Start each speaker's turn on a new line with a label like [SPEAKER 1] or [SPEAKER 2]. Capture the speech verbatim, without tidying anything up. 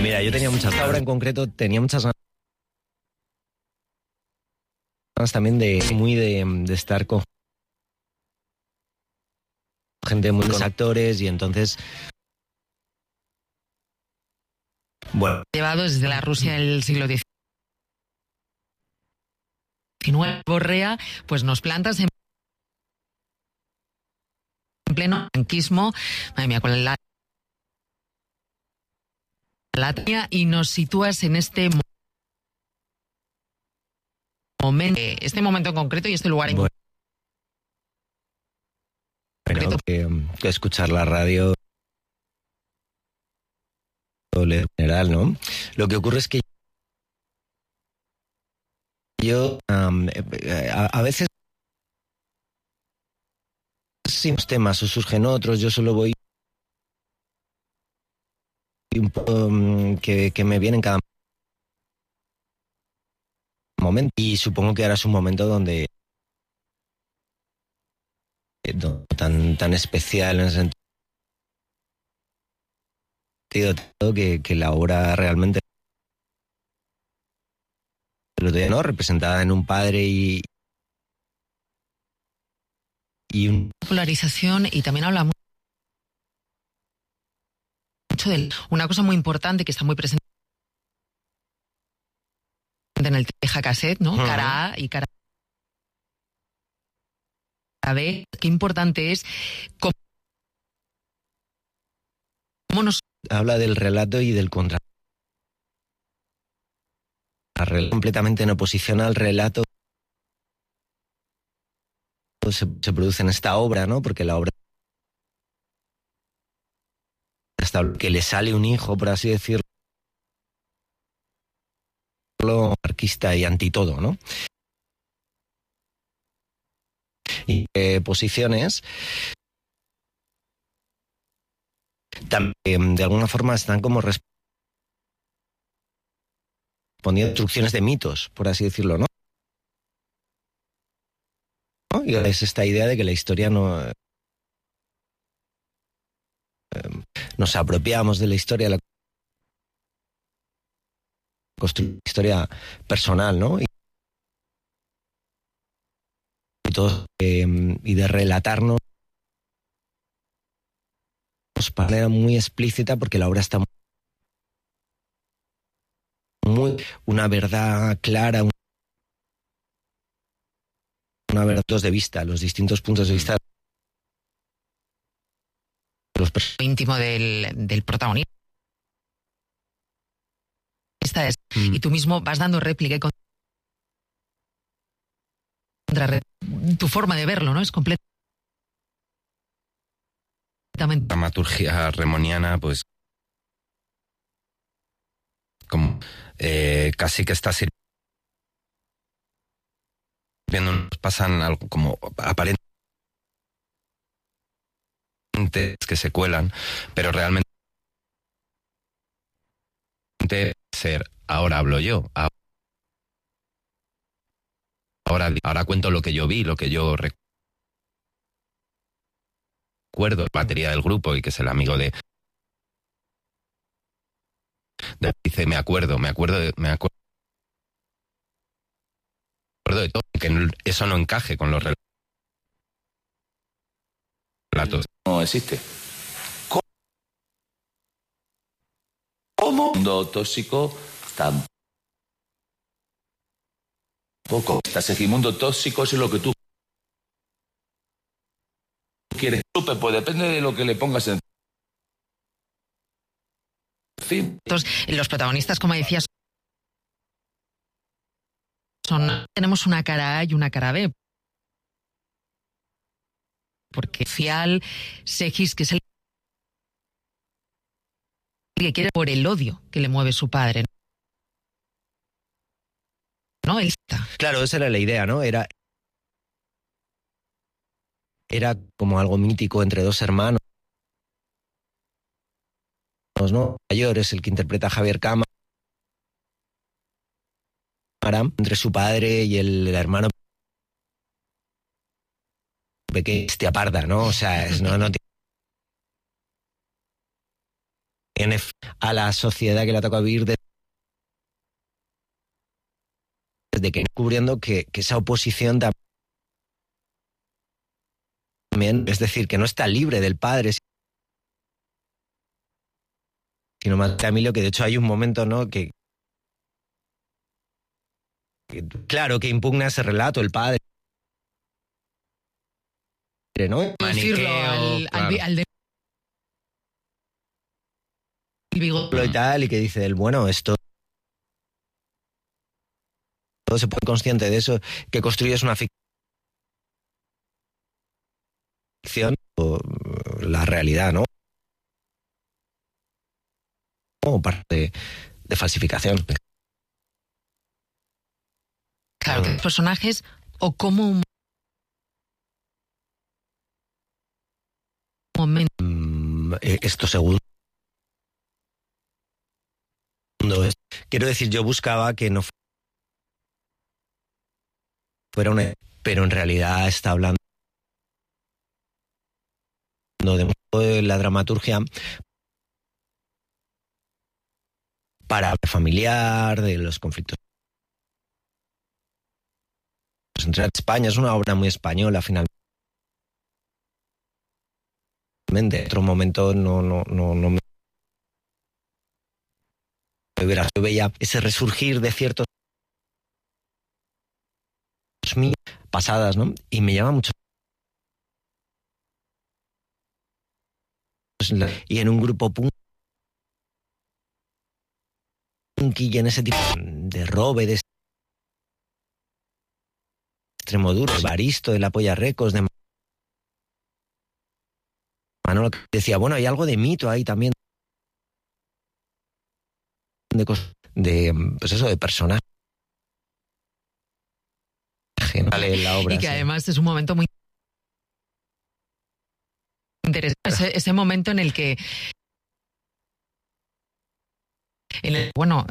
[SPEAKER 1] Mira, yo tenía muchas ganas, ahora en concreto tenía muchas ganas también de muy de, de estar con gente muy con actores y entonces bueno,
[SPEAKER 2] llevado desde la Rusia del siglo diecinueve. Borrea, pues nos plantas en pleno franquismo, madre mía, con la Latia, y nos sitúas en este momento, este momento en concreto y este lugar en
[SPEAKER 1] bueno, concreto. Que, que escuchar la radio en general, ¿no? Lo que ocurre es que yo um, a, a veces sin los temas o surgen otros, yo solo voy un poco um, que, que me viene en cada momento y supongo que ahora es un momento donde tan, tan especial en ese sentido que, que la obra realmente lo tiene, ¿no? Representada en un padre y y una
[SPEAKER 2] polarización, y también habla mucho de una cosa muy importante que está muy presente en el teja cassette, ¿no? Uh-huh. Cara A y cara B. Qué importante es cómo nos
[SPEAKER 1] habla del relato y del contra completamente en oposición al relato se, se produce en esta obra, ¿no? Porque la obra que le sale un hijo, por así decirlo, anarquista y anti todo, ¿no? Y eh, posiciones también de alguna forma están como respondiendo a instrucciones de mitos, por así decirlo, ¿no? ¿No? Y es esta idea de que la historia no eh, nos apropiamos de la historia, la construir historia personal, ¿no? Y, y todo eh, y de relatarnos de manera muy explícita, porque la obra está muy una verdad clara, una verdad de vista, los distintos puntos de vista los
[SPEAKER 2] íntimo del, del protagonista. Esta es, mm. Y tú mismo vas dando réplica y contra tu forma de verlo, ¿no? Es completamente.
[SPEAKER 3] Dramaturgia remoniana, pues como eh, casi que está sirviendo, nos pasan algo como aparentemente que se cuelan, pero realmente ser ahora hablo yo, ahora ahora cuento lo que yo vi, lo que yo recuerdo, batería del grupo y que es el amigo de, de dice me acuerdo, me acuerdo de, me acuerdo de todo, que eso no encaje con los relatos.
[SPEAKER 4] No existe. ¿Cómo? Mundo tóxico tampoco. Estás en el mundo tóxico, es lo que tú quieres. Pues depende de lo que le pongas en.
[SPEAKER 2] Fin. Los protagonistas, como decías, son, tenemos una cara A y una cara B. Porque Fial, Segis, que es el que quiere por el odio que le mueve su padre, ¿no? Él está.
[SPEAKER 1] Claro, esa era la idea, ¿no? Era, era como algo mítico entre dos hermanos, ¿no? Mayor es el que interpreta a Javier Cámara, entre su padre y el, el hermano pequeño, este aparda, ¿no? O sea, es, no, no a la sociedad que le ha tocado vivir desde que descubriendo que, que esa oposición también, es decir, que no está libre del padre, sino más Camilo, que de hecho hay un momento, ¿no?, que, que claro, que impugna ese relato, el padre, ¿no?
[SPEAKER 2] Decirlo al,
[SPEAKER 3] claro.
[SPEAKER 2] al, al de el bigote.
[SPEAKER 1] Y tal, y que dice él, bueno, esto todo se puede ser consciente de eso, que construyes una ficción o la realidad, ¿no? Como parte de, de falsificación.
[SPEAKER 2] Claro, que los personajes o como un momento.
[SPEAKER 1] Mm, esto segundo es, quiero decir, yo buscaba que no fuera una, pero en realidad está hablando de la dramaturgia para familiar, de los conflictos entre España. Es una obra muy española, finalmente. En otro momento no, no, no, no me hubiera. Yo veía ese resurgir de ciertos pasadas, ¿no? Y me llama mucho. Y en un grupo punky y en ese tipo de robe, de extremo duro, de Baristo, de la Polla Records, de Manolo, que decía, bueno, hay algo de mito ahí también, de cosas, de, pues eso, de personaje, vale, la obra,
[SPEAKER 2] y que
[SPEAKER 1] sí.
[SPEAKER 2] además es un momento muy interesante, ese, ese momento en el que en el, bueno,